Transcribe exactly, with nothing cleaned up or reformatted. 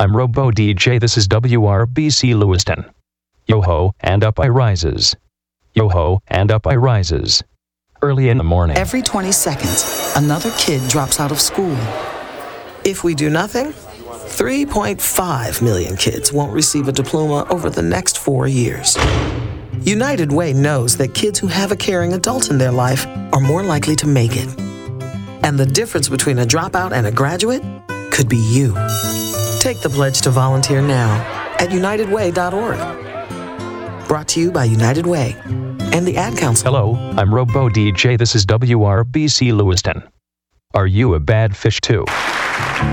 I'm Robo D J. This is W R B C Lewiston. Yo-ho, and up I rises. Yo-ho, and up I rises. Early in the morning. Every twenty seconds, another kid drops out of school. If we do nothing, three point five million kids won't receive a diploma over the next four years. United Way knows that kids who have a caring adult in their life are more likely to make it. And the difference between a dropout and a graduate could be you. Take the pledge to volunteer now at united way dot org. Brought to you by United Way and the Ad Council. Hello, I'm Robo D J. This is W R B C Lewiston. Are you a bad fish too?